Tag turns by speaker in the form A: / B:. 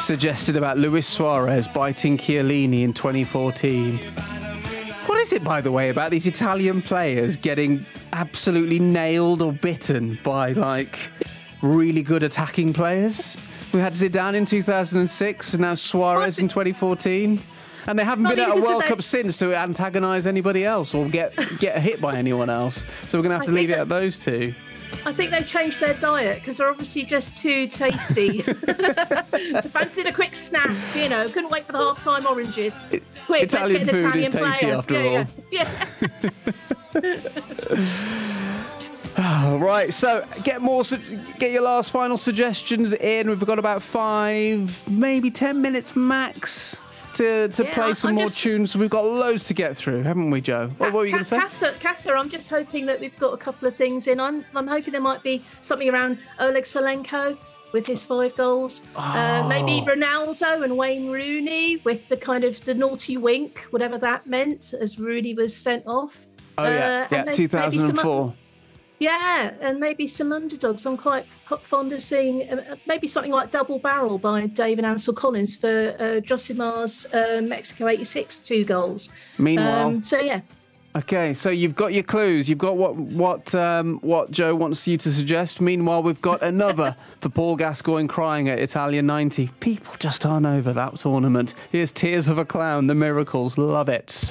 A: suggested about Luis Suarez biting Chiellini in 2014. What is it, by the way, about these Italian players getting absolutely nailed or bitten by, like, really good attacking players? We had Zidane in 2006 and now Suarez in 2014. And they haven't been at a World Cup since to antagonise anybody else or get hit by anyone else. So we're going to have to leave it at those two.
B: I think they've changed their diet because they're obviously just too tasty. Fancied a quick snack, you know. Couldn't wait for the half-time oranges. Quick,
A: Italian
B: let's get an
A: food
B: Italian
A: is tasty
B: player.
A: after all.
B: Yeah.
A: Right, so get your last final suggestions in. We've got about 5, maybe 10 minutes max to play some more tunes. We've got loads to get through, haven't we, Joe? What were you going to say?
B: Casa, I'm just hoping that we've got a couple of things in. I'm hoping there might be something around Oleg Salenko with his 5 goals. Maybe Ronaldo and Wayne Rooney with the kind of the naughty wink, whatever that meant, as Rooney was sent off.
A: Oh, yeah, 2004.
B: And maybe some underdogs. I'm quite fond of seeing maybe something like Double Barrel by David Ansel Collins for Josimar's Mexico 86 2 goals.
A: Meanwhile,
B: Okay,
A: so you've got your clues. You've got what Joe wants you to suggest. Meanwhile, we've got another for Paul Gascoigne crying at Italia 90. People just aren't over that tournament. Here's Tears of a Clown, The Miracles. Love it.